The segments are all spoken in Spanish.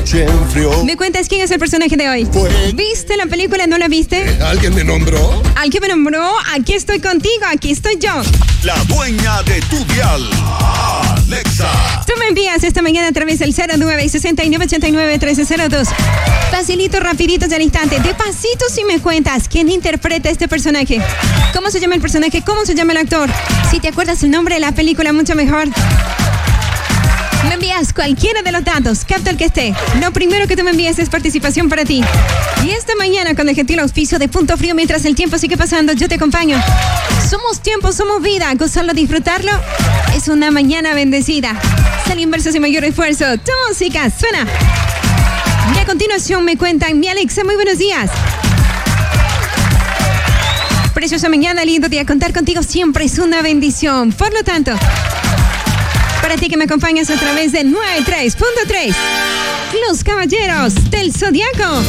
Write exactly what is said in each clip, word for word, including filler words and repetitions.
noche enfrió. ¿Me cuentas quién es el personaje de hoy? Fue... ¿Viste la película? ¿No la viste? ¿Alguien me nombró? ¿Alguien me nombró? Aquí estoy contigo, aquí estoy yo. La dueña de tu dial, Alexa. Tú me envías esta mañana a través del cero nueve seis nueve ocho nueve tres cero dos. Facilito, rapidito, al instante. De pasito si me cuentas quién interpreta este personaje. ¿Cómo se llama el personaje? ¿Cómo se llama el actor? Si te acuerdas el nombre de la película, mucho mejor. Me envías cualquiera de los datos, capta el que esté. Lo primero que tú me envías es participación para ti. Y esta mañana, con el gentil auspicio de Punto Frío, mientras el tiempo sigue pasando, yo te acompaño. Somos tiempo, somos vida. Gozarlo, disfrutarlo. Es una mañana bendecida. Sal inverso sin mayor esfuerzo. Tu música suena. Y a continuación me cuentan, mi Alexa, muy buenos días. Preciosa mañana, lindo día. Contar contigo siempre es una bendición. Por lo tanto, para ti que me acompañas a través de noventa y tres punto tres, los caballeros del Zodiaco.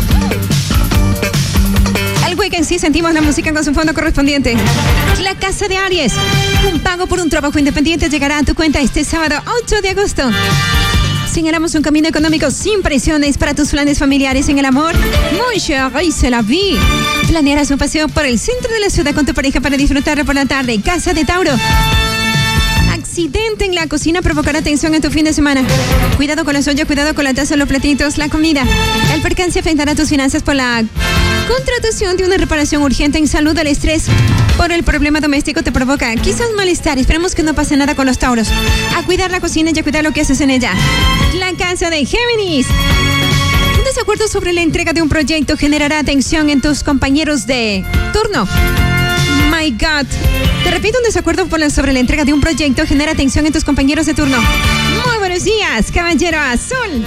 El weekend sí sentimos la música con su fondo correspondiente. La Casa de Aries. Un pago por un trabajo independiente llegará a tu cuenta este sábado ocho de agosto. Señalamos un camino económico sin presiones para tus planes familiares en el amor. Muy chérie, se la vi. Planearás un paseo por el centro de la ciudad con tu pareja para disfrutarlo por la tarde. Casa de Tauro. Accidente en la cocina provocará tensión en tu fin de semana. Cuidado con las ollas, cuidado con la taza, los platitos, la comida. El percance afectará tus finanzas por la contratación de una reparación urgente. En salud, el estrés por el problema doméstico te provoca quizás malestar. Esperemos que no pase nada con los tauros. A cuidar la cocina y a cuidar lo que haces en ella. La Casa de Géminis. Un desacuerdo sobre la entrega de un proyecto generará tensión en tus compañeros de turno. My God. Te repito, un desacuerdo por la, sobre la entrega de un proyecto genera tensión en tus compañeros de turno. Muy buenos días, caballero azul.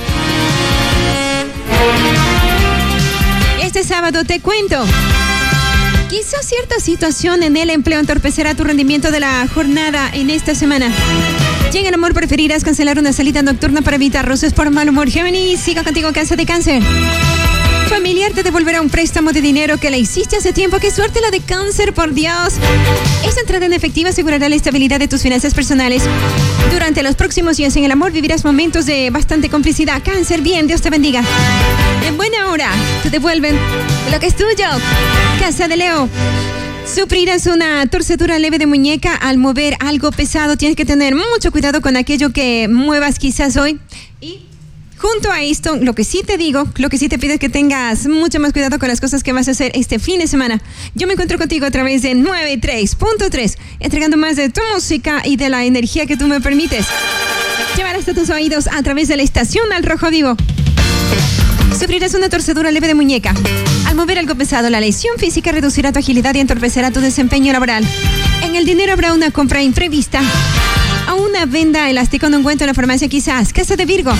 Este sábado te cuento. Quizás cierta situación en el empleo entorpecerá tu rendimiento de la jornada en esta semana. Y en el amor preferirás cancelar una salida nocturna para evitar roces por mal humor. Géminis, siga contigo, Casa de Cáncer. Familiar te devolverá un préstamo de dinero que le hiciste hace tiempo. ¡Qué suerte la de Cáncer, por Dios! Esta entrada en efectivo asegurará la estabilidad de tus finanzas personales. Durante los próximos días en el amor vivirás momentos de bastante complicidad. Cáncer, bien, Dios te bendiga. En buena hora te devuelven lo que es tuyo. Casa de Leo. Sufrirás una torcedura leve de muñeca al mover algo pesado. Tienes que tener mucho cuidado con aquello que muevas quizás hoy. Y junto a esto, lo que sí te digo, lo que sí te pido es que tengas mucho más cuidado con las cosas que vas a hacer este fin de semana. Yo me encuentro contigo a través de noventa y tres punto tres, entregando más de tu música y de la energía que tú me permites llevar hasta tus oídos a través de la estación Al Rojo Vivo. Sufrirás una torcedura leve de muñeca. Al mover algo pesado, la lesión física reducirá tu agilidad y entorpecerá tu desempeño laboral. En el dinero habrá una compra imprevista. A una venda elástica en un ungüento en la farmacia quizás. Casa de Virgo.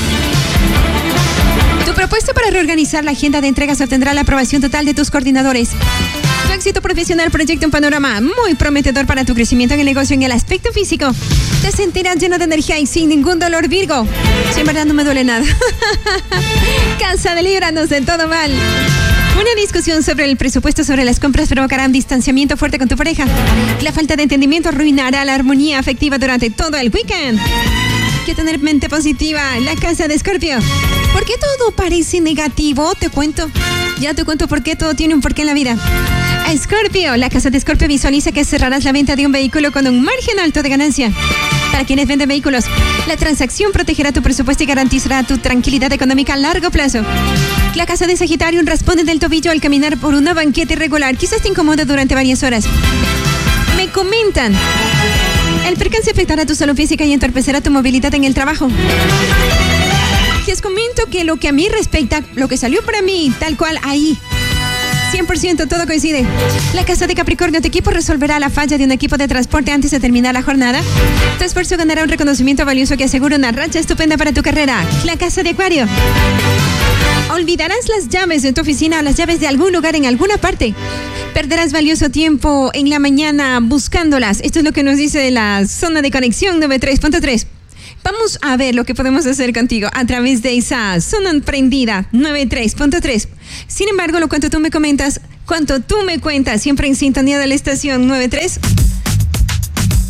Tu propuesta para reorganizar la agenda de entregas obtendrá la aprobación total de tus coordinadores. Tu éxito profesional proyecta un panorama muy prometedor para tu crecimiento en el negocio. En el aspecto físico, te sentirás lleno de energía y sin ningún dolor, Virgo. Si en verdad no me duele nada. Casa de líbranos de todo mal. Una discusión sobre el presupuesto sobre las compras provocará un distanciamiento fuerte con tu pareja. La falta de entendimiento arruinará la armonía afectiva durante todo el weekend. Que tener mente positiva. La Casa de Escorpio. ¿Por qué todo parece negativo? Te cuento. Ya te cuento por qué todo tiene un porqué en la vida. Escorpio. La Casa de Escorpio visualiza que cerrarás la venta de un vehículo con un margen alto de ganancia. Para quienes venden vehículos, la transacción protegerá tu presupuesto y garantizará tu tranquilidad económica a largo plazo. La Casa de Sagitario. Un raspón en el tobillo al caminar por una banqueta irregular. Quizás te incomode durante varias horas. Me comentan. El percance afectará tu salud física y entorpecerá tu movilidad en el trabajo. Les comento que lo que a mí respecta, lo que salió para mí, tal cual, ahí, cien por ciento todo coincide. La Casa de Capricornio. Tu equipo resolverá la falla de un equipo de transporte antes de terminar la jornada. Tu esfuerzo ganará un reconocimiento valioso que asegura una racha estupenda para tu carrera. La Casa de Acuario. Olvidarás las llaves de tu oficina o las llaves de algún lugar en alguna parte. Perderás valioso tiempo en la mañana buscándolas. Esto es lo que nos dice la zona de conexión noventa y tres punto tres. Vamos a ver lo que podemos hacer contigo a través de esa zona prendida noventa y tres punto tres. Sin embargo, lo cuanto tú me comentas, cuanto tú me cuentas, siempre en sintonía de la estación noventa y tres,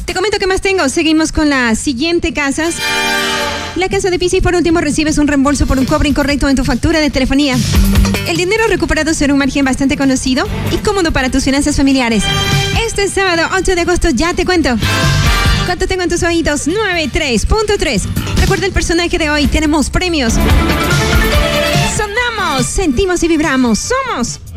Te comento qué más tengo. Seguimos con las siguientes casas. La casa de Piscis, por último, recibes un reembolso por un cobro incorrecto en tu factura de telefonía. El dinero recuperado será un margen bastante conocido y cómodo para tus finanzas familiares. Este sábado, ocho de agosto, ya te cuento. ¿Cuánto tengo en tus oídos? noventa y tres punto tres. Recuerda el personaje de hoy. Tenemos premios. Sonamos, sentimos y vibramos. Somos